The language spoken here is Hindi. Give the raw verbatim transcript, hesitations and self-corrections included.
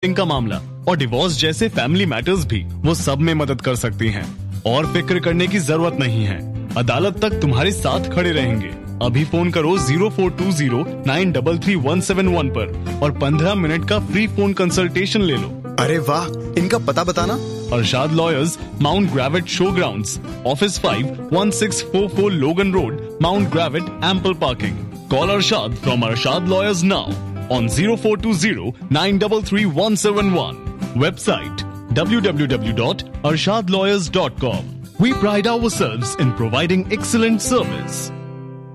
इनका मामला और डिवोर्स जैसे फैमिली मैटर्स भी वो सब में मदद कर सकती हैं और फिक्र करने की जरूरत नहीं है। अदालत तक तुम्हारे साथ खड़े रहेंगे। अभी फोन करो zero four to zero nine three three one seven one पर और पंद्रह मिनट का फ्री फोन कंसल्टेशन ले लो। अरे वाह, इनका पता बताना। Arshad lawyers, mount ग्रेविट show grounds, office five one six four four लोगन road, mount ग्रेविट, ample parking. Call Arshad from Arshad lawyers now on zero four two zero nine three three one seven one. Website w w w dot arshad lawyers dot com. We pride ourselves in providing excellent service.